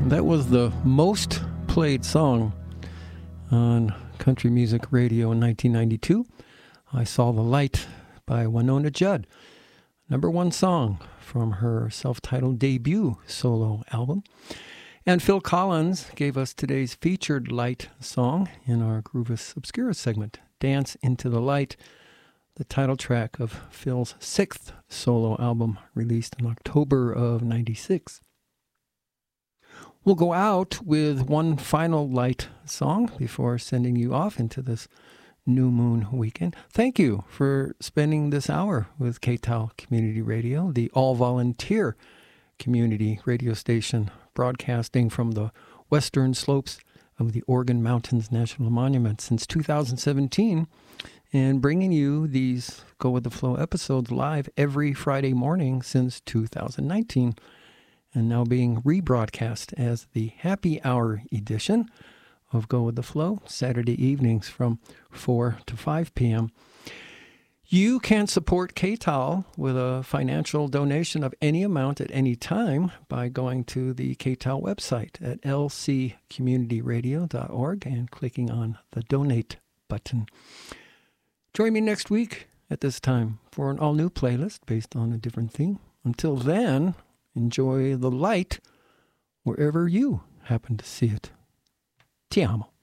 That was the most played song on country music radio in 1992. I Saw the Light by Wynonna Judd. Number one song from her self-titled debut solo album. And Phil Collins gave us today's featured light song in our Groovus Obscura segment, Dance into the Light, the title track of Phil's sixth solo album released in October of 96. We'll go out with one final light song before sending you off into this new moon weekend. Thank you for spending this hour with KTAL Community Radio, the all-volunteer community radio station broadcasting from the western slopes of the Organ Mountains National Monument since 2017, and bringing you these Go With The Flow episodes live every Friday morning since 2019. And now being rebroadcast as the Happy Hour edition of Go With The Flow, Saturday evenings from 4 to 5 p.m. You can support KTAL with a financial donation of any amount at any time by going to the KTAL website at lccommunityradio.org and clicking on the Donate button. Join me next week at this time for an all-new playlist based on a different theme. Until then, enjoy the light wherever you happen to see it. Ti amo.